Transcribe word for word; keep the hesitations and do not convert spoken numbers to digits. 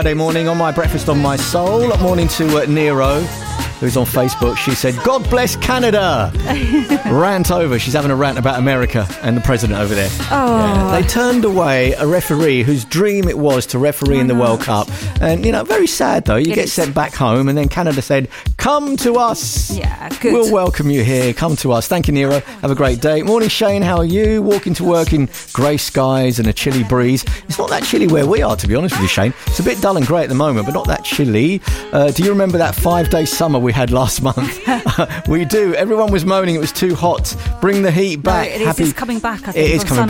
Friday morning on My Breakfast on My Soul. Morning to uh, Nero, who's on Facebook. She said, God bless Canada. Rant over. She's having a rant about America and the president over there. Oh. Yeah. They turned away a referee whose dream it was to referee in the World Cup. And, you know, very sad, though. You It get is. sent back home, and then Canada said, come to us. Yeah, good. We'll welcome you here. Come to us. Thank you, Nero. Have a great day. Morning, Shane. How are you? Walking to work in grey skies and a chilly breeze. It's not that chilly where we are, to be honest with you, Shane. It's a bit dull and grey at the moment, but not that chilly. Uh, do you remember that five-day summer we had last month? We do. Everyone was moaning it was too hot. Bring the heat back. No, it is. Happy... It's coming back, I think. It is on coming back.